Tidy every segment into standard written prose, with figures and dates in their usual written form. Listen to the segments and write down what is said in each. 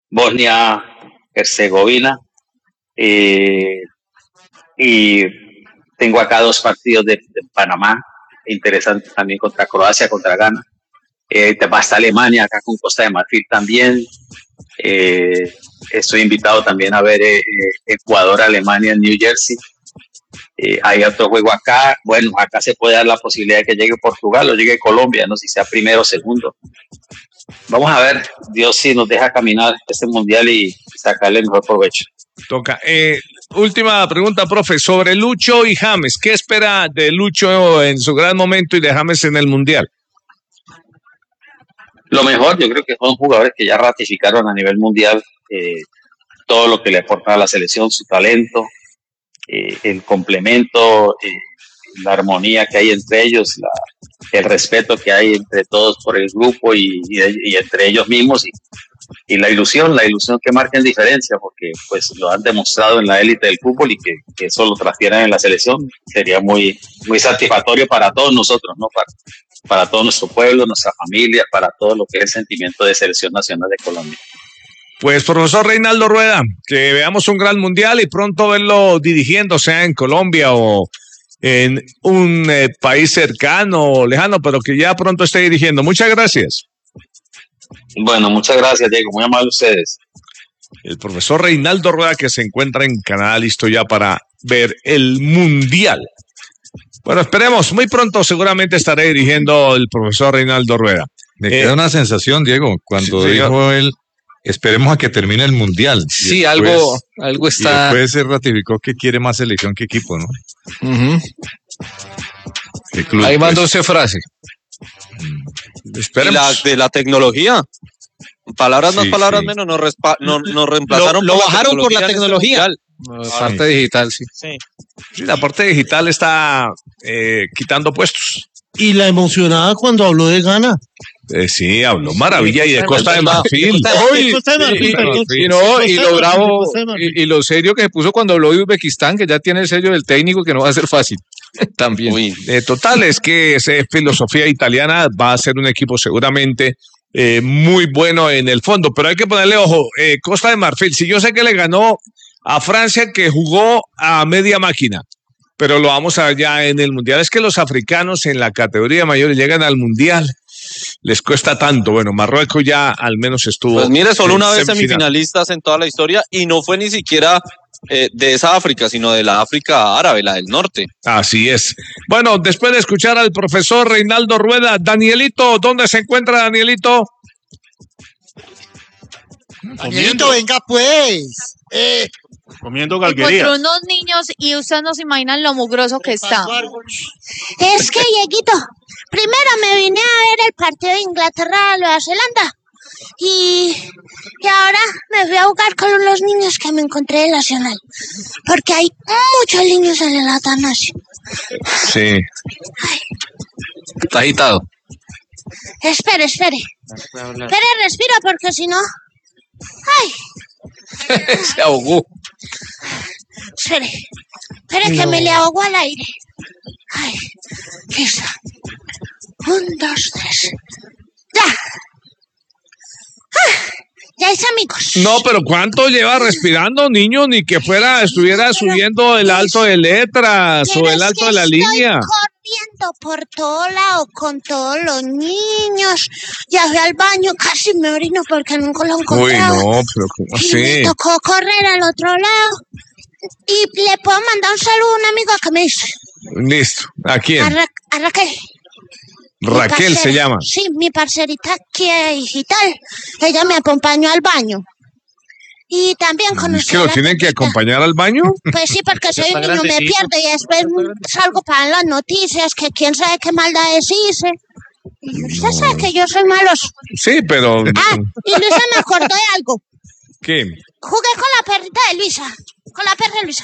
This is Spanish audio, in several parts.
Bosnia, Herzegovina, eh, y tengo acá 2 partidos de Panamá, interesantes también contra Croacia, contra Ghana. Va hasta Alemania, acá con Costa de Marfil también. Eh, Estoy invitado también a ver Ecuador, Alemania en New Jersey. Hay otro juego acá. Bueno, acá se puede dar la posibilidad de que llegue Portugal o llegue Colombia, no sé si sea primero o segundo. Vamos a ver, Dios sí nos deja caminar este mundial y sacarle el mejor provecho. Toca. Última pregunta, profe, sobre Lucho y James. ¿Qué espera de Lucho en su gran momento y de James en el mundial? Lo mejor, yo creo que son jugadores que ya ratificaron a nivel mundial todo lo que le aporta a la selección, su talento, el complemento, la armonía que hay entre ellos, el respeto que hay entre todos por el grupo y entre ellos mismos y la ilusión que marquen diferencia, porque pues lo han demostrado en la élite del fútbol y que eso lo transfieran en la selección sería muy, muy satisfactorio para todos nosotros, ¿no? Para todo nuestro pueblo, nuestra familia, para todo lo que es el sentimiento de selección nacional de Colombia. Pues profesor Reinaldo Rueda, que veamos un gran mundial y pronto verlo dirigiendo, sea en Colombia o en un país cercano o lejano, pero que ya pronto esté dirigiendo. Muchas gracias. Bueno, muchas gracias, Diego, muy amable ustedes. El profesor Reinaldo Rueda, que se encuentra en Canadá, listo ya para ver el mundial. Bueno, esperemos, muy pronto seguramente estaré dirigiendo el profesor Reinaldo Rueda. Me queda una sensación, Diego, cuando dijo él, esperemos a que termine el mundial. Sí, después, algo está. Y después se ratificó que quiere más selección que equipo, ¿no? Club, ahí mandó esa frase. Esperemos. De la tecnología. Palabras más, palabras menos, nos reemplazaron. Lo bajaron por la tecnología. La parte digital, sí. Sí, la parte digital está quitando puestos. Y la emocionada cuando habló de Ghana. Sí, habló maravilla y de Costa de Marfil. Y lo serio que se puso cuando habló de Uzbekistán, que ya tiene el sello del técnico, que no va a ser fácil. También. Total, es que esa filosofía italiana va a ser un equipo seguramente muy bueno en el fondo, pero hay que ponerle ojo. Costa de Marfil, si yo sé que le ganó a Francia, que jugó a media máquina, pero lo vamos a ver ya en el mundial. Es que los africanos en la categoría mayor llegan al mundial, les cuesta tanto. Bueno, Marruecos ya al menos estuvo. Pues mire, solo una vez semifinalistas en toda la historia y no fue ni siquiera de esa África, sino de la África árabe, la del norte. Así es. Bueno, después de escuchar al profesor Reinaldo Rueda, Danielito, ¿dónde se encuentra Danielito? Danielito, venga pues. Comiendo galguerías. Encontró unos niños y ustedes no se imaginan lo mugroso que está. Es que, Dieguito, primero me vine a ver el partido de Inglaterra-Nueva Zelanda y ahora me fui a jugar con los niños que me encontré en Nacional, porque hay muchos niños en el Atanasio. Sí. Ay. Está agitado. Espere, respira porque si no... ¡Ay! Se ahogó. Espere que me le ahogo al aire. Ay, ¿qué está? 1, 2, 3. ¡Ya! Ya es, amigos. No, pero ¿cuánto lleva respirando, niño? Ni que estuviera subiendo el alto de letras o el alto de la línea. Corriendo por todo lado con todos los niños. Ya fui al baño, casi me orino porque nunca lo encontraba. Uy, no, pero ¿cómo así? Y me tocó correr al otro lado. Y le puedo mandar un saludo a una amiga que me dice. Listo. ¿A quién? A Raquel. Raquel se llama. Sí, mi parcerita aquí digital. Ella me acompañó al baño. Y también conocí. ¿Es que lo tienen que acompañar al baño? Pues sí, porque soy un niño, me pierdo y después salgo para las noticias que quién sabe qué maldades hice. Y usted sabe que yo soy maloso. Sí, pero... Y Luisa me acordó de algo. ¿Qué? Jugué con la perrita de Luisa. Con la perra de Luisa.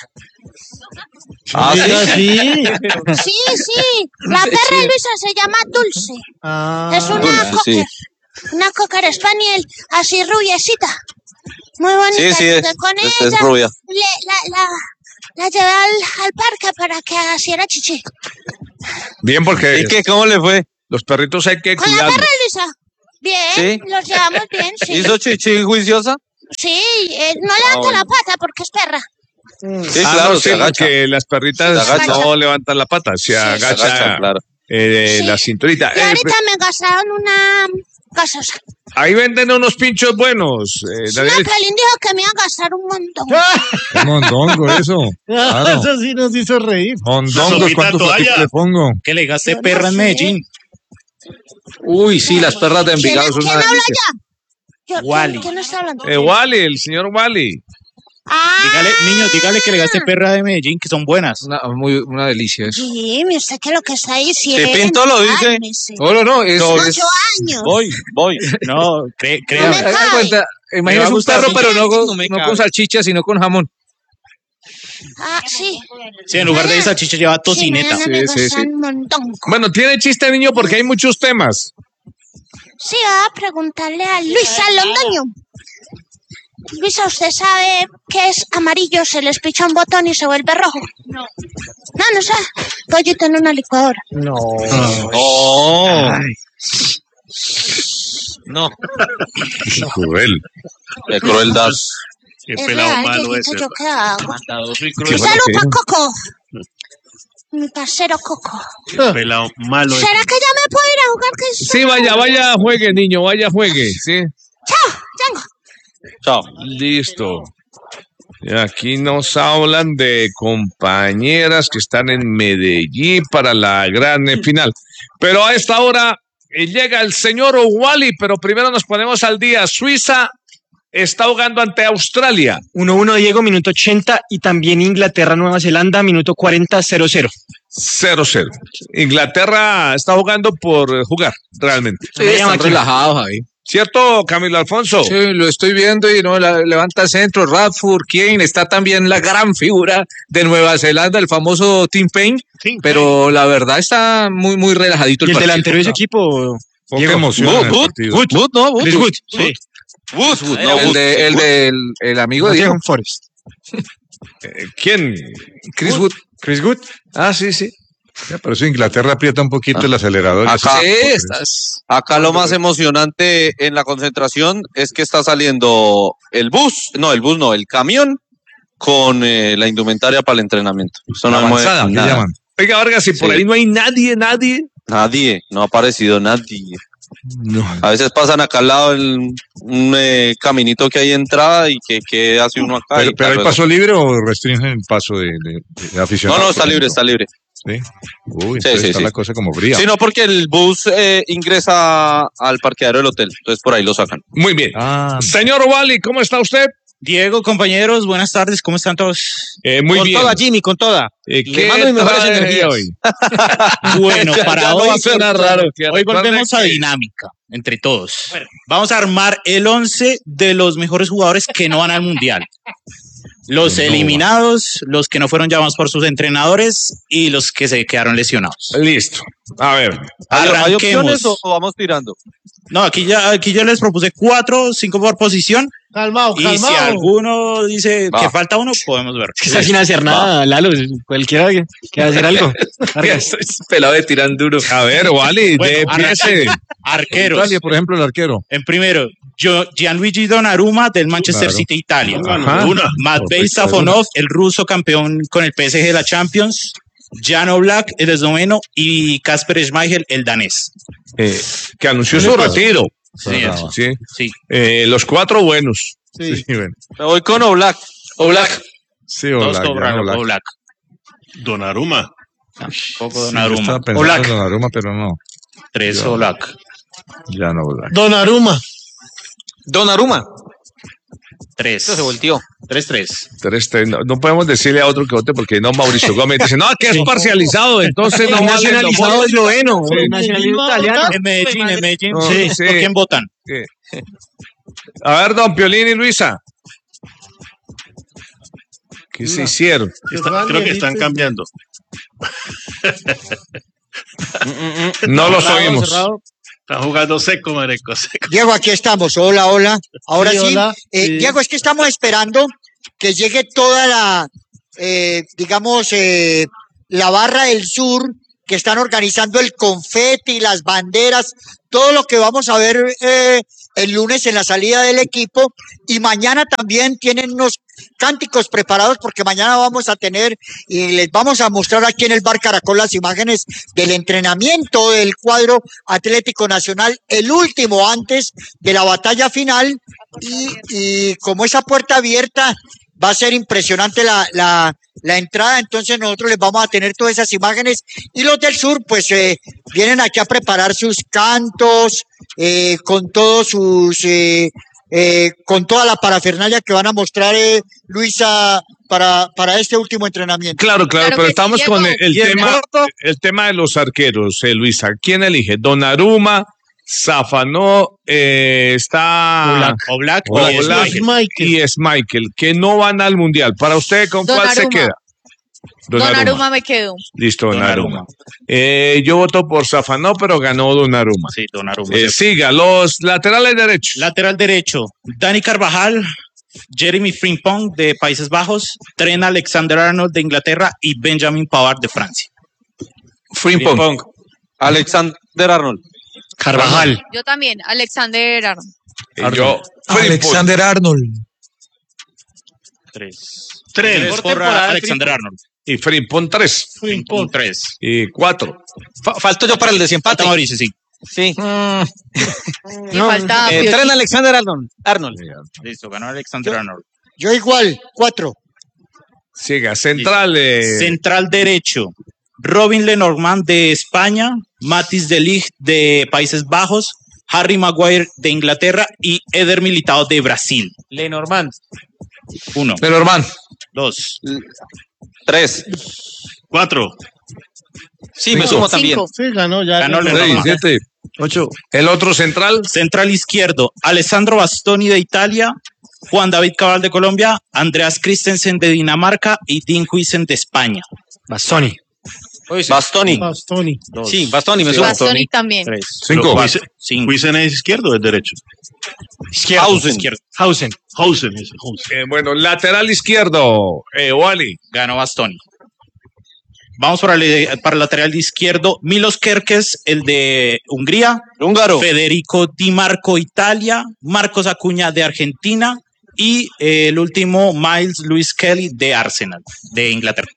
Sí. Sí. La perra de Luisa se llama Dulce. Es una cocker. Una cocker spaniel, así rubiecita. Muy bonita. Sí, con ella es rubia. La llevé al parque para que hiciera chichi. Bien, porque... ¿Y qué? ¿Cómo le fue? Los perritos hay que cuidarlos. ¿Con la perra de Luisa? Bien, ¿sí? Los llevamos bien, sí. ¿Hizo chichi juiciosa? Sí, no levanta la pata porque es perra. Sí, claro, no, se agacha. porque las perritas Se agacha. no levantan la pata, se agacha claro. la cinturita. Y ahorita me gastaron una gaseosa. Ahí venden unos pinchos buenos. No, Daniel. Pelín dijo que me iba a gastar un montón. Un mondongo, eso. Claro. Eso sí nos hizo reír. Mondongo, ¿cuántos aquí le pongo? Que le gaste Yo no perra en sé. Medellín. Uy, sí, las perras de Envigado son ¿Quién una habla delicia. ya? Wally. ¿Quién está hablando? Wally, el señor Wally. Dígale, niño, dígale que le gaste perra de Medellín, que son buenas. Una delicia eso. Sí, me sé que lo que está diciendo. Si Pinto lo dice. Cálmese. No, es... 8 años. Voy. No, No créame. me cae. Imagínese un perro, pero no me con cabe. salchicha, sino con jamón. Ah, sí. Sí, en lugar de salchicha lleva tocineta. Sí, me Sí, sí, gastan sí. un montón. Bueno, tiene chiste, niño, porque hay muchos temas. Sí, a preguntarle a Luisa Londoño. Luisa, ¿usted sabe qué es amarillo? Se les picha un botón y se vuelve rojo. No sabe. Pollito en una licuadora. No. Es cruel. Qué crueldad. Qué Es pelado real, malo Dieguito, ese. yo qué hago. Maldadoso y Y cruel. salud para Coco. Mi parcero Coco. Qué pelado malo ese. ¿Será que ya me puedo ir a jugar? Que Sí, vaya, juegue, niño, vaya, juegue. Sí. Chao, Django. Chao. Listo. Y aquí nos hablan de compañeras que están en Medellín para la gran final. Pero a esta hora llega el señor Wally, pero primero nos ponemos al día. Suiza está jugando ante Australia. 1-1 Diego, minuto 80, y también Inglaterra-Nueva Zelanda, minuto 40, 0-0. 0-0. Inglaterra está jugando por jugar, realmente. Sí, están relajados ahí. ¿Cierto, Camilo Alfonso? Sí, lo estoy viendo y no levanta centro. Radford, Kane, está también la gran figura de Nueva Zelanda, el famoso Tim Payne, pero la verdad está muy, muy relajadito ¿Y el el partido. delantero de ese equipo? Poca Diego. emoción en el partido. Chris Wood. Sí. Wood, no, el amigo de Diego. Nottingham Forest. ¿Quién? Chris Wood. Chris Wood. Ah, sí, sí. Ya, por eso Inglaterra aprieta un poquito el acelerador. Acá, Sí, acá lo más emocionante en la concentración es que está saliendo el camión con la indumentaria para el entrenamiento. Eso la no mueve avanzada, ¿qué nada. llaman? Oiga, Vargas, si por Sí. ahí no hay nadie. Nadie, no ha aparecido nadie. No. A veces pasan acá al lado un caminito que hay entrada y que hace uno acá. ¿Pero hay paso libre o restringen el paso de aficionados? No, está libre, está libre. Sí. Uy, Sí, entonces sí, está sí. la cosa como fría. Sí, no, porque el bus ingresa al parqueadero del hotel, entonces por ahí lo sacan. Muy bien. Ah, Señor Wally, ¿cómo está usted? Diego, compañeros, buenas tardes, ¿cómo están todos? Muy Con bien. toda, Jimmy, con toda. ¿Qué Le mando mis mejores trae energías. hoy? Bueno, para Ya no hoy, va a sonar raro. hoy volvemos a dinámica, entre todos. Vamos a armar el 11 de los mejores jugadores que no van al Mundial. Los eliminados, los que no fueron llamados por sus entrenadores y los que se quedaron lesionados. Listo. A ver. ¿Hay Arranquemos. opciones o vamos tirando? No, aquí ya les propuse 4, 5 por posición. Calmado, Y si alguno dice Va. que falta uno, podemos ver. Que está sin hacer nada, Lalo. Cualquiera que va a hacer algo. Vargas. Pelado de tirar duro. A ver, Wally, Bueno, empiece. Arqueros. Italia, por ejemplo, el arquero. En primero, Gianluigi Donnarumma del Manchester Claro. City, Italia. Ajá. Matvei Safonov, el ruso campeón con el PSG de la Champions. Jan Oblak, el esloveno. Y Kasper Schmeichel, el danés. Que anunció su retiro. Sí, Sí. sí. Los 4 buenos. Sí, bueno. Me voy con Oblak. Sí, Todos Oblak, ya, cobraron Oblak. Oblak. Donnarumma. Poco Sí, yo Donnarumma. estaba pensando Oblak. en Donnarumma, pero no. 3 Oblak. Ya no Oblak. Donnarumma. Donnarumma. 3. Se volteó. 3-3. No podemos decirle a otro que vote porque no, Mauricio Gómez dice, no, que es parcializado, entonces no vale. Nacionalizado esloveno. Sí. Nacionalizado italiano. En Medellín. No, Sí. sí. ¿Por quién votan? A ver, don Piolín y Luisa. ¿Qué se hicieron? Creo que están cambiando. No los oímos. Están jugando seco, mareco, seco. Diego, aquí estamos. Hola, hola. Ahora Sí, sí. hola. Sí. Diego, es que estamos esperando que llegue toda la, la barra del sur, que están organizando el confeti, las banderas, todo lo que vamos a ver el lunes en la salida del equipo y mañana también tienen unos cánticos preparados porque mañana vamos a tener y les vamos a mostrar aquí en el Bar Caracol las imágenes del entrenamiento del cuadro Atlético Nacional, el último antes de la batalla final y como esa puerta abierta va a ser impresionante la entrada, entonces nosotros les vamos a tener todas esas imágenes y los del sur pues vienen aquí a preparar sus cantos con todos sus con toda la parafernalia que van a mostrar Luisa para este último entrenamiento. Claro, pero estamos con el tema de los arqueros, Luisa. ¿Quién elige? Donnarumma, Zafanó, está Oblak y Schmeichel, que no van al Mundial. Para usted, ¿con cuál se queda? Donnarumma me quedo. Listo, Donnarumma. Yo voto por Zafanó, pero ganó Donnarumma. Sí, Donnarumma. Siga, los laterales derechos. Lateral derecho, Dani Carvajal, Jeremy Frimpong de Países Bajos, Trent Alexander-Arnold de Inglaterra y Benjamin Pavard de Francia. Frimpong. Alexander-Arnold. Carvajal. Yo también, Alexander Arnold. Yo, Alexander-Arnold. 3 por Alexander-Arnold. Y Frimpong 3. Frimpong 3. Y 4. Falto yo para el desempate. Mauricio, sí. Sí. Y falta Trent Alexander-Arnold. Listo, ganó Alexander-Arnold. Yo igual, 4. Siga, central. Central derecho, Robin Lenormand de España, Mathis de Ligt de Países Bajos, Harry Maguire de Inglaterra y Eder Militao de Brasil. Lenormand. 1. Lenormand. 2. 3. 4. Sí, me sumo también. Sí, ganó ya. Ganó Lenormand. 7. 8. El otro central. Central izquierdo, Alessandro Bastoni de Italia, Juan David Cabral de Colombia, Andreas Christensen de Dinamarca y Dean Huijsen de España. Bastoni. Bastoni. Sí, Bastoni me sumo. Bastoni también. 3. 5. ¿Huijsen es izquierdo o es derecho? Hausen. Bueno, lateral izquierdo, Wally. Ganó Bastoni. Vamos para el lateral izquierdo, Milos Kerkez, el de Hungría, Húngaro. Federico Di Marco, Italia, Marcos Acuña de Argentina y el último, Miles Lewis Kelly de Arsenal, de Inglaterra.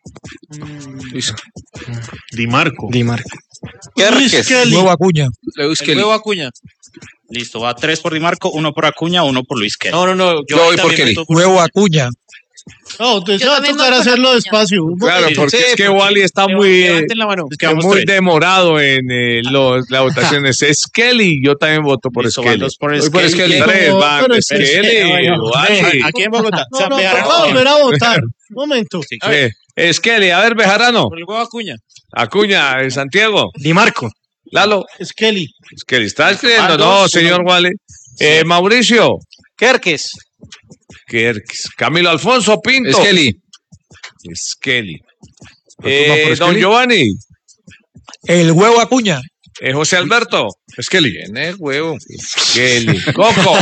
Di Marco. Kerkez. Nuevo Acuña. Nuevo Acuña. Listo, va 3 por Di Marco, 1 por Acuña, 1 por Luis Kelly. No, yo voy por Kelly. Nuevo Acuña. No, entonces Yo va a también tocar voy por hacerlo Acuña. despacio. Claro, porque es que Wally está muy, muy demorado en las votaciones. Es Kelly, yo también voto por Listo, van Skelly. 2 por Voy por Skelly. Skelly. 3 van pero Skelly, Wally. Aquí en Bogotá. No, vamos a volver a votar. Un momento. Skelly, a ver, Bejarano. El huevo Acuña. Acuña, Santiago. Di Marco. Lalo. Skelly. Skelly, ¿está escribiendo? No, señor Wally. Mauricio. Kerkez. Camilo Alfonso Pinto. Skelly. Don Giovanni. El huevo Acuña. José Alberto. Skelly. Tiene huevo. Skelly. Coco.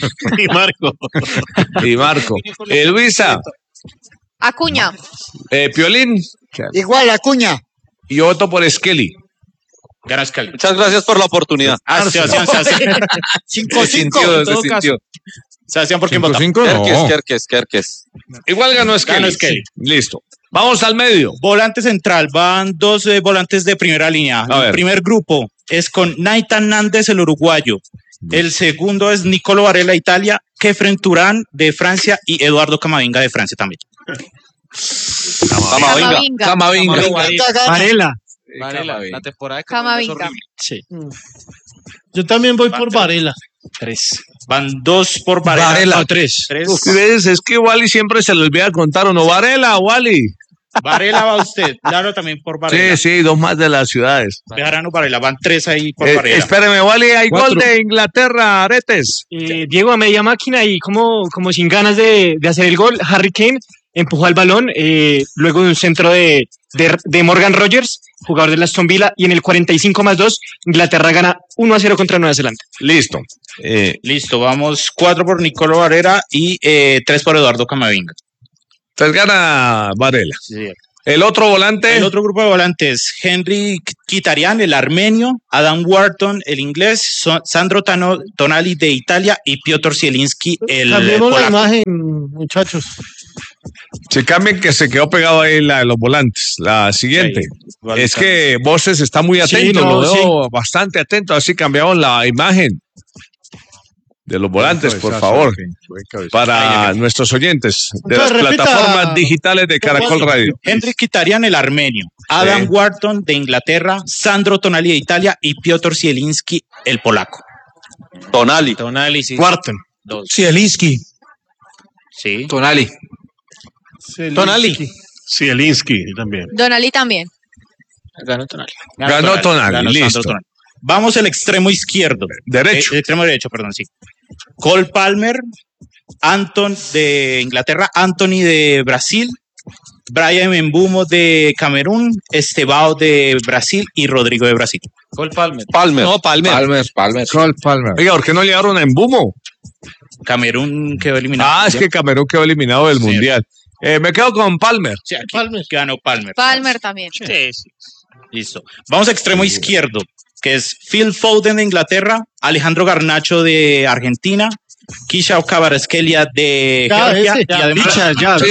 Di Marco. Luisa. Acuña. Piolín. Igual, Acuña. Y yo voto por Skelly. Gana Skelly. Muchas gracias por la oportunidad. Sebastián. 5-5. Sebastián, ¿por quién vota? 5-5, Kerkez. Igual ganó Skelly. Ganó Skelly. Listo. Vamos al medio. Volante central, van 2 volantes de primera línea. A ver. El primer grupo es con Nathan Nández, el uruguayo. El segundo es Nicolo Varela, Italia, Kefren Turán de Francia y Eduardo Camavinga de Francia también. Camavinga. Varela. La temporada de Camavinga. Sí. Yo también voy por Varela. 3. Van 2 por Varela. No, 3. 3. ¿Ves? Es que Wally siempre se le olvida contar, ¿o no? Varela, Wally. Varela va usted. Claro, también por Varela. Sí, 2 más de las ciudades. Bejarano, Varela. Van 3 ahí por Varela. Espéreme, Wally, hay 4. gol de Inglaterra, Aretes. Diego a media máquina y como sin ganas de hacer el gol, Harry Kane empujó al balón luego de un centro de Morgan Rogers, jugador de Aston Villa, y en el 45+2 Inglaterra gana 1-0 contra Nueva Zelanda. Listo. Listo, vamos 4 por Nicolo Varela y 3 por Eduardo Camavinga. Entonces gana Varela. Sí. El otro volante. El otro grupo de volantes, Henry Mkhitaryan, el armenio, Adam Wharton, el inglés, Sandro Tonali de Italia y Piotr Zielinski, el Cambiemos la polaco. imagen, muchachos. Se cambien que se quedó pegado ahí los volantes. La siguiente. Sí, Es que Voces está muy atento, Sí, no, lo veo bastante atento. Así cambiamos la imagen de los volantes, por favor, para nuestros oyentes de las Entonces, repita, plataformas digitales de Caracol Radio. Henry Mkhitaryan, el armenio, Adam Wharton de Inglaterra, Sandro Tonali de Italia y Piotr Zielinski, el polaco. Tonali. Tonali, sí. Wharton. Dos. Zielinski. Sí. Tonali. Tonali. Zielinski también. Donali también. Ganó Tonali. Ganó Tonali, Ganó listo. Sandro Tonali. Vamos al extremo izquierdo. Derecho. El extremo derecho, perdón, sí. Cole Palmer, Anton de Inglaterra, Anthony de Brasil, Brian Mbeumo de Camerún, Estevao de Brasil y Rodrigo de Brasil. Cole Palmer. Palmer. No, Palmer. Cole Palmer. Oiga, ¿por qué no llegaron en Bumo? Camerún quedó eliminado. Ah, es que Camerún quedó eliminado del Sí. Mundial. Me quedo con Palmer. Sí, aquí Palmer. ganó Palmer. Palmer también. Sí, sí. Listo. Vamos a extremo izquierdo, que es Phil Foden de Inglaterra, Alejandro Garnacho de Argentina, Kisha Kvaratskhelia de Ya, Georgia ese, y ya. además Sí,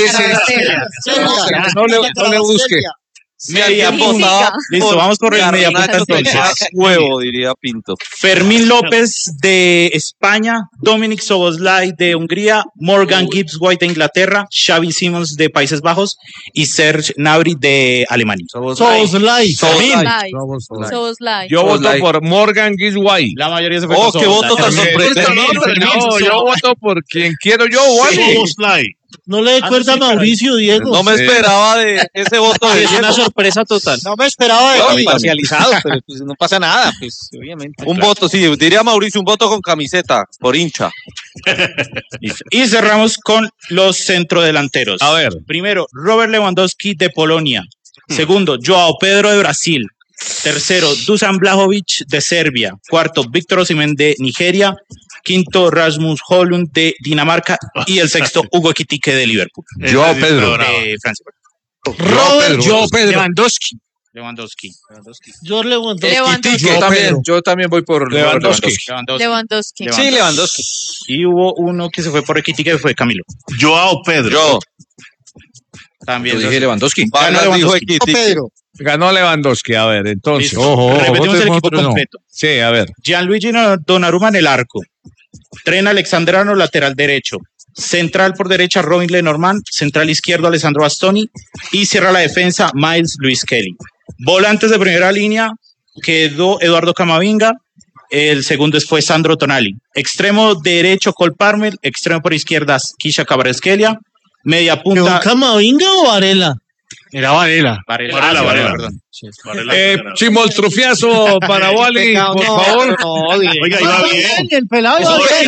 no le busque. media punta. Listo, vamos por el media punta entonces. Huevo, diría Pinto. Fermín López de España, Dominic Szoboszlai de Hungría, Morgan Gibbs White de Inglaterra, Xavi Simons de Países Bajos y Serge Gnabry de Alemania. Soboslai. Soboslai. Yo voto por Morgan Gisway. La mayoría se fue Oh, con qué Szoboszlai. voto tan Fermín. sorprendente. No, yo voto por quien quiero yo, Wally. Soboslai. No le dé cuerda a Mauricio, Diego. No me esperaba de ese voto de Es una Diego. sorpresa total. No me esperaba de No, parcializado, pero pues no pasa nada, pues obviamente. Un voto, sí, diría Mauricio, un voto con camiseta, por hincha. Y cerramos con los centrodelanteros. A ver. Primero, Robert Lewandowski de Polonia. Segundo, Joao Pedro de Brasil. Tercero, Dusan Vlahovic de Serbia. Cuarto, Víctor Osimhen de Nigeria. Quinto, Rasmus Højlund de Dinamarca. Y el sexto, Hugo Ekitike de Liverpool. Joao Pedro. De Francia. Joao Pedro. Lewandowski. Lewandowski. Yo Lewandowski. Lewandowski. Yo también voy por Lewandowski. Lewandowski. Sí, Lewandowski. Y hubo uno que se fue por Ekitike, que fue Camilo. Joao Pedro. Yo. También. Yo dije Lewandowski. Ganó Vargas dijo Lewandowski. Ekitike. Pedro. Ganó Lewandowski. A ver, entonces. Listo. Ojo, Repetimos el equipo no. completo. Sí, a ver. Gianluigi Donnarumma en el arco. Tren Alexandrano, lateral derecho. Central por derecha, Robin Lenormand. Central izquierdo, Alessandro Bastoni. Y cierra la defensa, Miles Lewis Kelly. Volantes de primera línea, quedó Eduardo Camavinga. El segundo fue Sandro Tonali. Extremo derecho, Cole Palmer. Extremo por izquierda, Kisha Kvaratskhelia. Media punta. ¿Camavinga o Varela? Era Varela. Varela, perdón. Chimoltrufiazo para Wally, por favor. Oiga, iba bien. El pelado iba bien.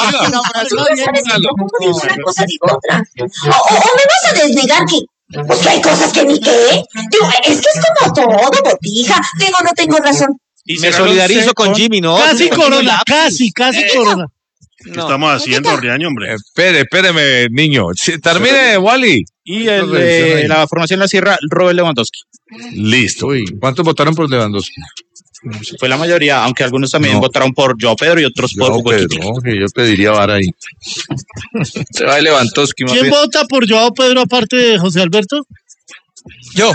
Una cosa ni otra. O me vas a desnegar que, pues que hay cosas que ni qué. Digo, es que es como todo, botija. Digo, no tengo razón. Y Me cerraron solidarizo con Jimmy, ¿no? Casi corona, casi corona. ¿Qué estamos haciendo, Riaño, hombre? Espéreme, niño. Sí, termine, Wally. Y la formación la cierra Robert Lewandowski. Listo. Uy, ¿cuántos votaron por Lewandowski? Fue la mayoría, aunque algunos también No. votaron por Joao Pedro y otros por Joao Hugo Pedro, Ekitike. que yo pediría vara ahí. Se va de Lewandowski. ¿Quién vota por Joao Pedro aparte de José Alberto? Yo.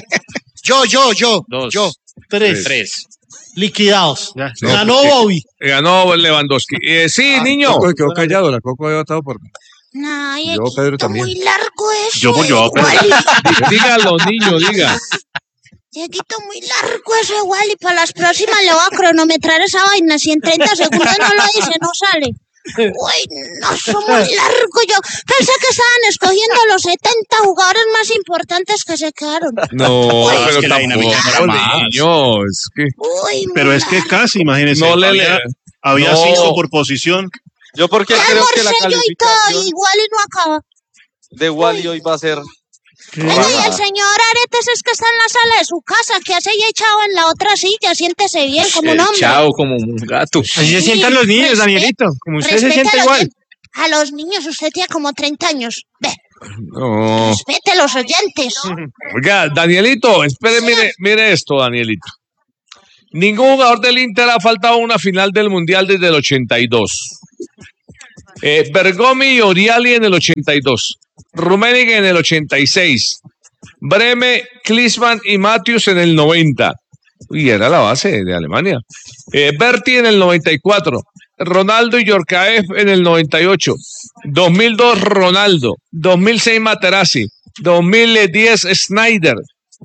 Dos. Tres. Liquidados. Ya. Ganó Bobby. Ganó Lewandowski. Sí, niño. Coco quedó callado, la Coco había votado por No, Joao Pedro también. muy largo eso. Yo por Joao Pedro. Dígalo, niño, diga. Dieguito, muy largo eso igual y para las próximas le voy a cronometrar esa vaina. Si en 30 segundos no lo dice, no sale. Uy, no, son muy largo. Yo pensé que estaban escogiendo los 70 jugadores más importantes que se quedaron. No, es pero que la tampoco, dinámica no era más. niño. Es que Uy, Pero es que casi, imagínense. no le Había no. 5 por posición. Yo porque creo que la almorcé yo y todo, calificación igual y no acaba. de Wally hoy va a ser Bueno, y el señor Aretes es que está en la sala de su casa, que hace ya echado en la otra silla, siéntese bien como un hombre. Chao, como un gato. Así se sientan los niños, Danielito. Como usted se Respete siente a los igual. A los niños, usted tiene como 30 años. Ve, No. Respete a los oyentes. Oiga, Danielito, espere, mire esto, Danielito. Ningún jugador del Inter ha faltado a una final del Mundial desde el 82. Bergomi y Oriali en el 82. Rummenigge en el 86. Breme, Klinsmann y Matthews en el 90. Uy, era la base de Alemania. Berti en el 94. Ronaldo y Djorkaeff en el 98. 2002 Ronaldo. 2006 Materazzi. 2010 Snyder.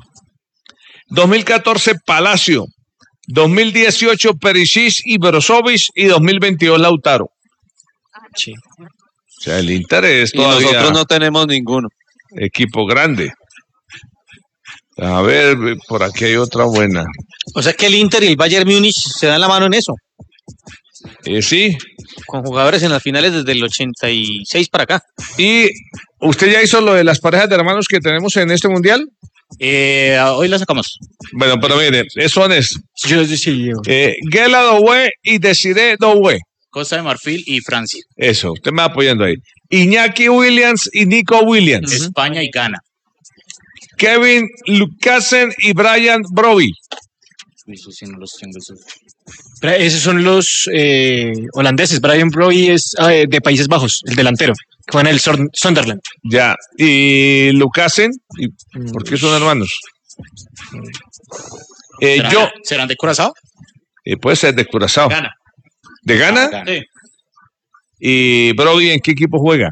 2014 Palacio. 2018 Perisic y Brozovic y 2022 Lautaro. Sí. O sea, el Inter es todavía... Y nosotros no tenemos ninguno. Equipo grande. A ver, por aquí hay otra buena. O sea que el Inter y el Bayern Múnich se dan la mano en eso. Sí. Con jugadores en las finales desde el 86 para acá. ¿Y usted ya hizo lo de las parejas de hermanos que tenemos en este mundial? Hoy la sacamos. Bueno, pero mire, son es. Yo sí. Gela Doué y Desiree Doué. Costa de Marfil y Francia. Eso, usted me va apoyando ahí. Iñaki Williams y Nico Williams. España y Ghana. Kevin Lucassen y Brian Brobbey. Eso sí no los tengo. Esos son los holandeses. Brian Brobbey es de Países Bajos, el delantero, que juega en el Sunderland. Ya. ¿Y Lucassen? ¿Por qué son hermanos? ¿Serán de Curazao? Puede ser de Curazao. Ghana. ¿De Ghana? Sí. ¿Y Brobbey en qué equipo juega?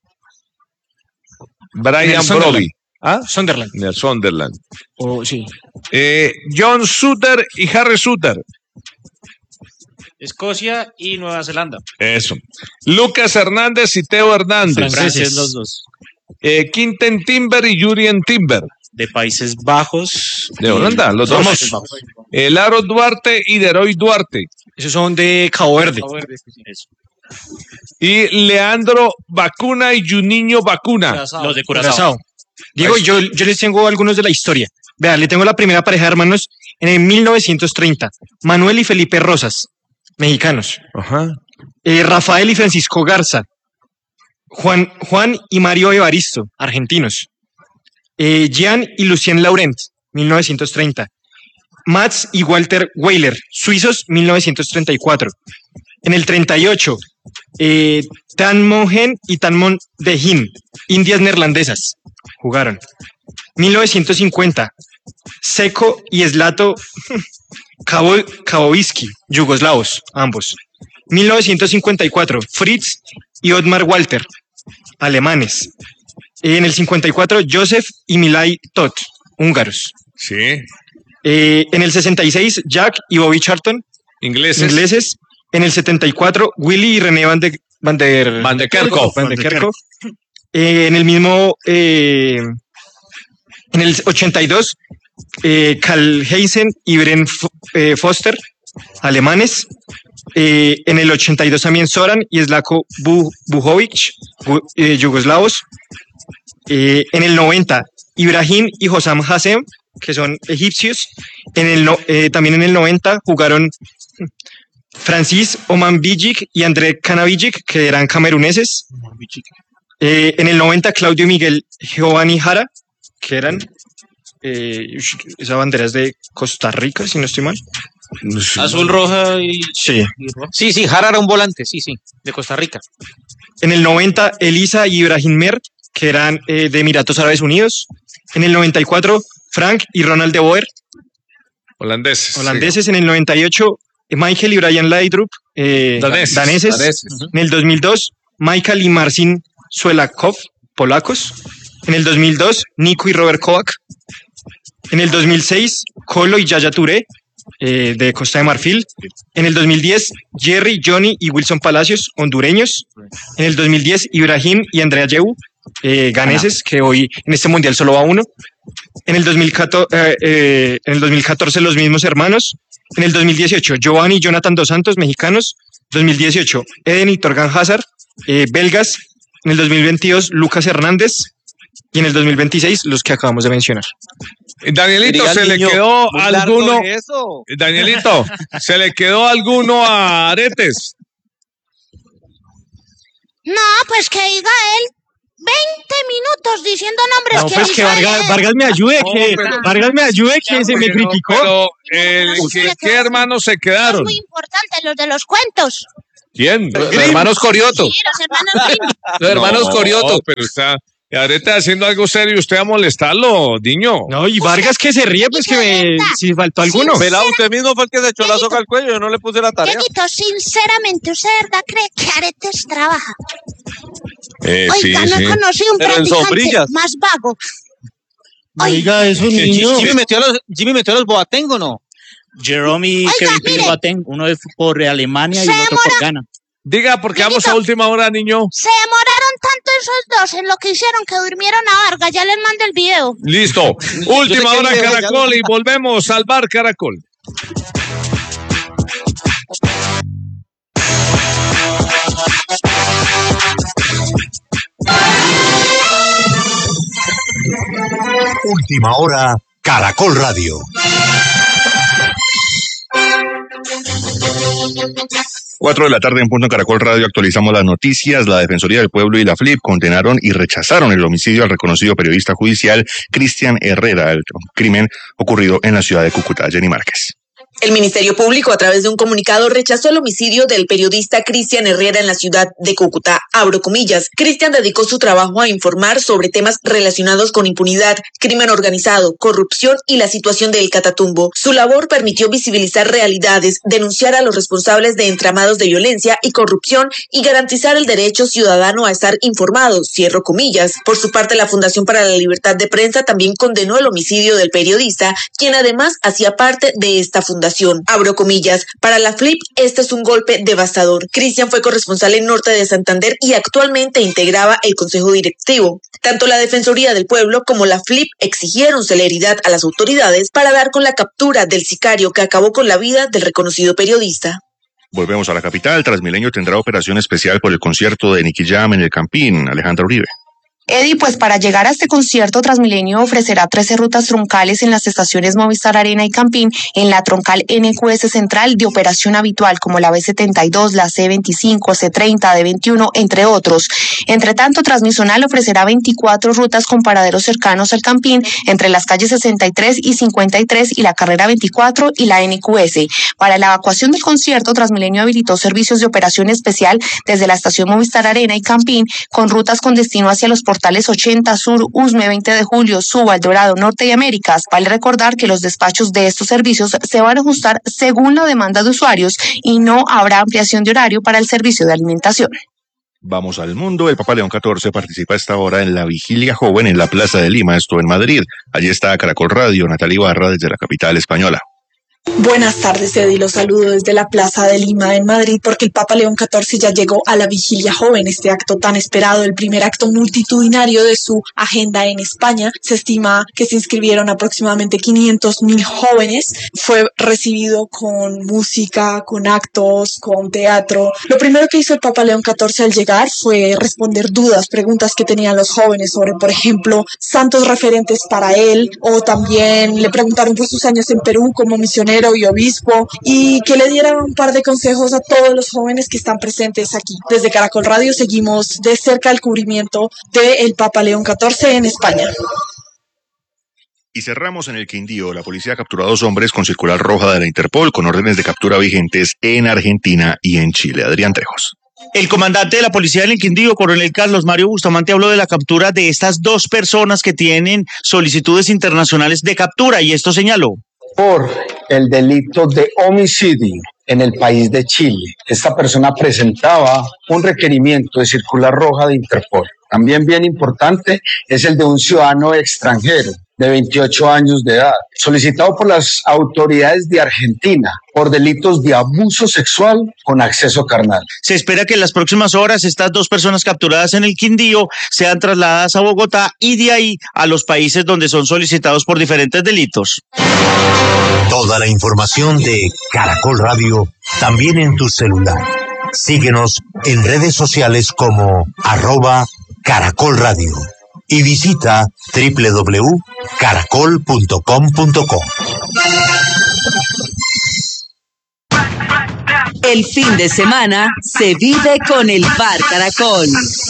Brian Brobbey. ¿Ah? Sunderland. En el Sunderland. Sí. John Suter y Harry Suter. Escocia y Nueva Zelanda. Eso. Lucas Hernández y Teo Hernández. Franceses los dos. Quinten Timber y Jurien Timber. De Países Bajos. De Holanda, los dos. Laro Duarte y Deroy Duarte. Esos son de Cabo Verde. Eso. Y Leandro Bacuna y Juninho Bacuna. Los de Curazao. Diego, yo les tengo algunos de la historia. Vean, le tengo la primera pareja de hermanos en el 1930. Manuel y Felipe Rosas, mexicanos. Ajá. Rafael y Francisco Garza. Juan y Mario Evaristo, argentinos. Jean y Lucien Laurent, 1930. Mats y Walter Weiler, suizos, 1934. En el 38, Tan Mohen y Tan Mon de Hin, indias neerlandesas, jugaron. 1950, Seco y Zlato Kaboviski, yugoslavos, ambos. 1954, Fritz y Otmar Walter, alemanes. En el 54, Joseph y Milay Todt, húngaros. Sí. En el 66, Jack y Bobby Charlton, ingleses. En el 74, Willy y René Van de Kerkhoff. En el mismo, en el 82, Karl Heisen y Bren Foster, alemanes. En el 82 también Zoran y Slavko Bujovic, yugoslavos. En el 90, Ibrahim y Hossam Hassem, que son egipcios. También en el 90 jugaron Francis Oman Bijic y André Kanavijic, que eran cameruneses. En el 90, Claudio Miguel Giovanni Jara, que eran esa bandera es de Costa Rica, si no estoy mal. Azul, roja y... Sí. Sí, Jara era un volante, sí, de Costa Rica. En el 90, Elisa y Ibrahim Mer, que eran de Emiratos Árabes Unidos. En el 94, Frank y Ronald de Boer. Holandeses. Sí. En el 98, Michael y Brian Laudrup, daneses. En el 2002, Michael y Marcin Suelakov, polacos. En el 2002, Nico y Robert Kovac. En el 2006, Colo y Yaya Touré, de Costa de Marfil. En el 2010, Jerry, Johnny y Wilson Palacios, hondureños. En el 2010, Ibrahim y Andrea Yehu, ganeses, que hoy en este mundial solo va uno. En el 2014, los mismos hermanos. En el 2018, Giovanni y Jonathan Dos Santos, mexicanos. 2018, Eden y Torgan Hazard, belgas. En el 2022, Lucas Hernández. Y en el 2026, los que acabamos de mencionar. Danielito, ¿se le quedó alguno? Danielito, ¿se le quedó alguno a Aretes? No, pues que diga él. 20 diciendo nombres No, que pues ni que saben. Vargas me ayude, Vargas me ayude, que se me criticó. Pero, ¿qué hermanos se Es quedaron? muy importante, los de los cuentos. ¿Quién? Los hermanos Corioto. Sí, los hermanos Grimm. Los hermanos Corioto. Pero está ahorita haciendo algo serio y usted va a molestarlo, niño. No, y Vargas que se ríe, pues que me, si faltó alguno. Pelado, usted mismo fue el que se echó la soga al cuello, yo no le puse la tarea. Dieguito, sinceramente, ¿usted de verdad cree que Aretes trabaja? Sí, Oiga, no sí. he conocido un Pero en practicante sombrillas. más vago. Oiga, eso niño. Jimmy metió a los Boateng, ¿o no? Jerome y Oiga, Kevin mire. Boateng, uno es por Alemania y el otro por Ghana. Diga, porque vamos a última hora, niño. Se demoraron tanto esos dos en lo que hicieron que durmieron a Vargas. Ya les mando el video. Listo. Última hora, Caracol, y volvemos al bar Caracol. Última hora, Caracol Radio. Cuatro de la tarde en punto en Caracol Radio actualizamos las noticias. La Defensoría del Pueblo y la FLIP condenaron y rechazaron el homicidio al reconocido periodista judicial Cristian Herrera, el crimen ocurrido en la ciudad de Cúcuta. Jenny Márquez. El Ministerio Público, a través de un comunicado, rechazó el homicidio del periodista Cristian Herrera en la ciudad de Cúcuta. Abro comillas. Cristian dedicó su trabajo a informar sobre temas relacionados con impunidad, crimen organizado, corrupción y la situación del Catatumbo. Su labor permitió visibilizar realidades, denunciar a los responsables de entramados de violencia y corrupción y garantizar el derecho ciudadano a estar informado. Cierro comillas. Por su parte, la Fundación para la Libertad de Prensa también condenó el homicidio del periodista, quien además hacía parte de esta fundación. Abro comillas. Para la FLIP, este es un golpe devastador. Cristian fue corresponsal en Norte de Santander y actualmente integraba el Consejo Directivo. Tanto la Defensoría del Pueblo como la FLIP exigieron celeridad a las autoridades para dar con la captura del sicario que acabó con la vida del reconocido periodista. Volvemos a la capital. Transmilenio tendrá operación especial por el concierto de Nicky Jam en el Campín. Alejandra Uribe. Eddie, pues para llegar a este concierto, Transmilenio ofrecerá 13 rutas troncales en las estaciones Movistar Arena y Campín, en la troncal NQS Central de operación habitual, como la B72, la C25, C30, D21, entre otros. Entre tanto, Transmisional ofrecerá 24 rutas con paraderos cercanos al Campín, entre las calles 63 y 53 y la carrera 24 y la NQS. Para la evacuación del concierto, Transmilenio habilitó servicios de operación especial desde la estación Movistar Arena y Campín, con rutas con destino hacia los portales 80 Sur, Usme, 20 de Julio, Suba, El Dorado, Norte y Américas. Vale recordar que los despachos de estos servicios se van a ajustar según la demanda de usuarios y no habrá ampliación de horario para el servicio de alimentación. Vamos al mundo. El Papa León XIV participa a esta hora en la Vigilia Joven en la Plaza de Lima, esto en Madrid. Allí está Caracol Radio, Natalia Ibarra desde la capital española. Buenas tardes, Eddie. Los saludo desde la Plaza de Lima en Madrid porque el Papa León XIV ya llegó a la Vigilia Joven, este acto tan esperado, el primer acto multitudinario de su agenda en España. Se estima que se inscribieron aproximadamente 500.000 jóvenes. Fue recibido con música, con actos, con teatro. Lo primero que hizo el Papa León XIV al llegar fue responder dudas, preguntas que tenían los jóvenes sobre, por ejemplo, santos referentes para él, o también le preguntaron por sus años en Perú como misionero y obispo, y que le dieran un par de consejos a todos los jóvenes que están presentes aquí. Desde Caracol Radio seguimos de cerca el cubrimiento del Papa León XIV en España. Y cerramos en el Quindío. La policía ha capturado a 2 hombres con circular roja de la Interpol con órdenes de captura vigentes en Argentina y en Chile. Adrián Trejos. El comandante de la policía en el Quindío, coronel Carlos Mario Bustamante, habló de la captura de estas 2 personas que tienen solicitudes internacionales de captura, y esto señaló. Por el delito de homicidio en el país de Chile. Esta persona presentaba un requerimiento de circular roja de Interpol. También bien importante es el de un ciudadano extranjero de 28 años de edad, solicitado por las autoridades de Argentina por delitos de abuso sexual con acceso carnal. Se espera que en las próximas horas estas 2 personas capturadas en el Quindío sean trasladadas a Bogotá y de ahí a los países donde son solicitados por diferentes delitos. Toda la información de Caracol Radio también en tu celular. Síguenos en redes sociales como @Caracol Radio y visita www.caracol.com.co. El fin de semana se vive con el Bar Caracol.